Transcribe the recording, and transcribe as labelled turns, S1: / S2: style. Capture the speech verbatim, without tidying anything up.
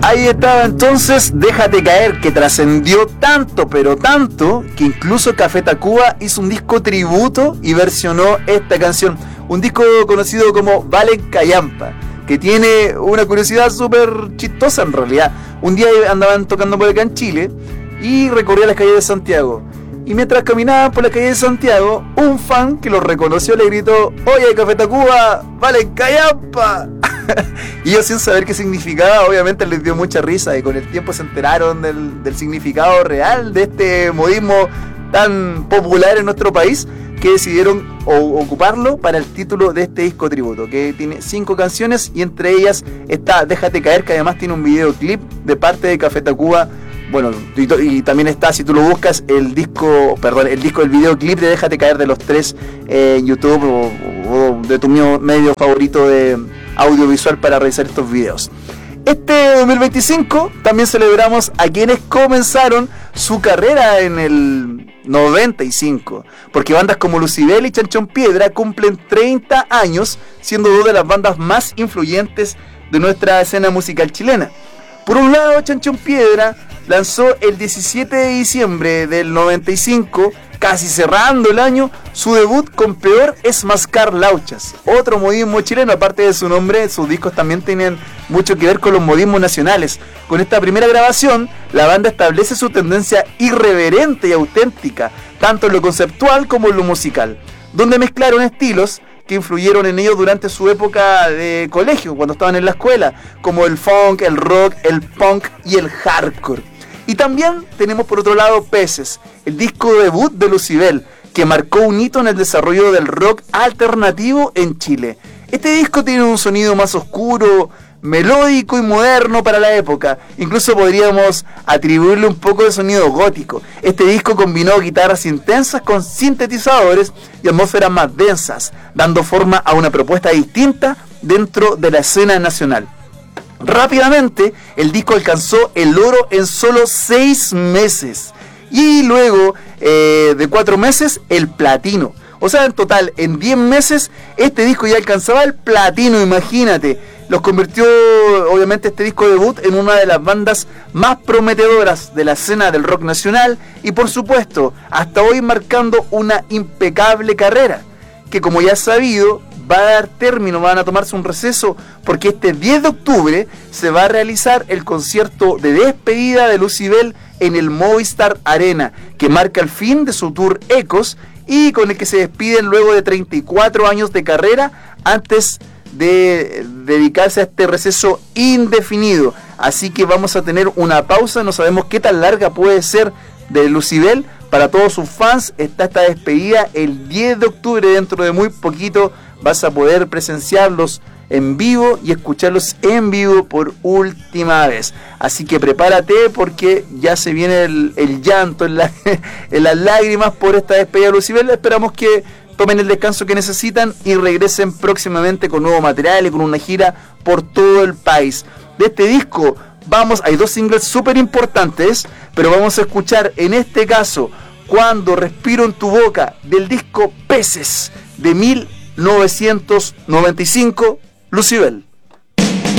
S1: Ahí estaba entonces Déjate Caer, que trascendió tanto, pero tanto, que incluso Café Tacuba hizo un disco tributo y versionó esta canción. Un disco conocido como Valen Callampa, que tiene una curiosidad súper chistosa en realidad. Un día andaban tocando por acá en Chile y recorría las calles de Santiago. Y mientras caminaban por la calle de Santiago, un fan que los reconoció le gritó: "Oye, Café Tacuba, Valen Callampa". Y ellos, sin saber qué significaba, obviamente les dio mucha risa, y con el tiempo se enteraron del, del significado real de este modismo tan popular en nuestro país, que decidieron o, ocuparlo para el título de este disco tributo, que tiene cinco canciones, y entre ellas está Déjate Caer, que además tiene un videoclip de parte de Café Tacuba. Bueno, y, y también está, si tú lo buscas, el disco, perdón, el disco, el videoclip de Déjate Caer de los tres eh, en YouTube o, o de tu medio favorito de audiovisual para realizar estos videos. Este dos mil veinticinco también celebramos a quienes comenzaron su carrera en el noventa y cinco, porque bandas como Lucibel y Chanchón Piedra cumplen treinta años, siendo dos de las bandas más influyentes de nuestra escena musical chilena. Por un lado, Chanchón Piedra lanzó el diecisiete de diciembre del noventa y cinco, casi cerrando el año, su debut con Peor es Mascar Lauchas, otro modismo chileno. Aparte de su nombre, sus discos también tienen mucho que ver con los modismos nacionales. Con esta primera grabación, la banda establece su tendencia irreverente y auténtica, tanto en lo conceptual como en lo musical, donde mezclaron estilos que influyeron en ellos durante su época de colegio, cuando estaban en la escuela, como el funk, el rock, el punk y el hardcore. Y también tenemos por otro lado Peces, el disco debut de Lucibel, que marcó un hito en el desarrollo del rock alternativo en Chile. Este disco tiene un sonido más oscuro, melódico y moderno para la época. Incluso podríamos atribuirle un poco de sonido gótico. Este disco combinó guitarras intensas con sintetizadores y atmósferas más densas, dando forma a una propuesta distinta dentro de la escena nacional. Rápidamente, el disco alcanzó el oro en solo seis meses. Y luego eh, de cuatro meses, el platino. O sea, en total, en diez meses, este disco ya alcanzaba el platino, imagínate. Los convirtió, obviamente, este disco debut en una de las bandas más prometedoras de la escena del rock nacional, y por supuesto, hasta hoy marcando una impecable carrera, que, como ya es sabido, va a dar término, van a tomarse un receso, porque este diez de octubre se va a realizar el concierto de despedida de Lucibel en el Movistar Arena, que marca el fin de su tour Ecos, y con el que se despiden luego de treinta y cuatro años de carrera, antes de dedicarse a este receso indefinido. Así que vamos a tener una pausa, no sabemos qué tan larga puede ser de Lucibel. Para todos sus fans está esta despedida el diez de octubre, dentro de muy poquito vas a poder presenciarlos en vivo y escucharlos en vivo por última vez. Así que prepárate, porque ya se viene el, el llanto en, la, en las lágrimas por esta despedida de Lucibel. Esperamos que tomen el descanso que necesitan y regresen próximamente con nuevo material y con una gira por todo el país. De este disco vamos, hay dos singles súper importantes, pero vamos a escuchar en este caso Cuando Respiro en Tu Boca, del disco Peces de mil novecientos noventa y cinco, Lucibel.